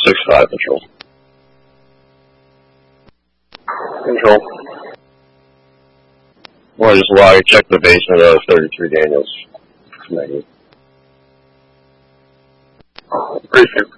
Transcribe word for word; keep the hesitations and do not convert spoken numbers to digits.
six five, control. Control. Well, just log, check the basement of thirty-three Daniels. Negative. Briefing.